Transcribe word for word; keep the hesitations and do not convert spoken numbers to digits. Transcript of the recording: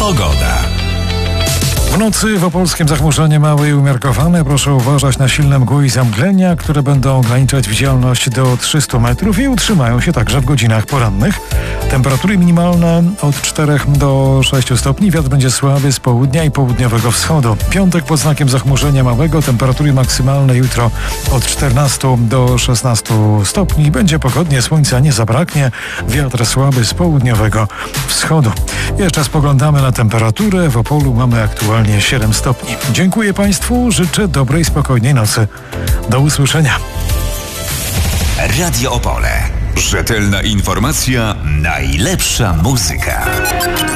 Pogoda. W nocy w opolskim zachmurzenie małe i umiarkowane. Proszę uważać na silne mgły i zamglenia, które będą ograniczać widzialność do trzystu metrów i utrzymają się także w godzinach porannych. Temperatury minimalne od czterech do sześciu stopni. Wiatr będzie słaby z południa i południowego wschodu. Piątek pod znakiem zachmurzenia małego. Temperatury maksymalne jutro od czternastu do szesnastu stopni. Będzie pogodnie, słońca nie zabraknie. Wiatr słaby z południowego wschodu. Jeszcze spoglądamy na temperaturę. W Opolu mamy aktualnie siedem stopni. Dziękuję Państwu, życzę dobrej, spokojnej nocy. Do usłyszenia. Radio Opole. Rzetelna informacja, najlepsza muzyka.